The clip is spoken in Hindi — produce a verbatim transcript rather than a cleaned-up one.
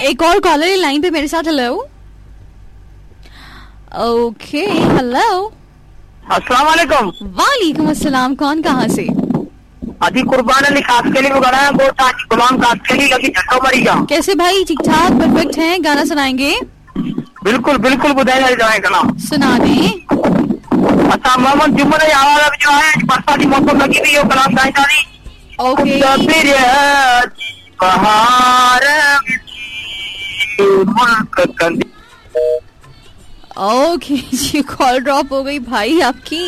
एक और कॉलर लाइन पे मेरे साथ। हेलो, ओके, हेलो, अस्सलाम वालेकुम। वालेकुम अस्सलाम। कौन कहाँ से? अभी कुर्बान अली कास्केली में गाना है, बहुत आज गुलाम कास्केली लगी झटो मरी जा। कैसे भाई? ठीक ठाक, परफेक्ट हैं। गाना सुनाएंगे? बिल्कुल बिल्कुल बुधाई जाए कलाम सुना दें। अच्छा मोहम्मद जुम्मन आवाज जो है बरसाती मौसम लगी हुई है, कलाम गाई जा रही। ओके, बहार मुल्क कंदी। ओके जी, कॉल ड्रॉप हो गई भाई आपकी।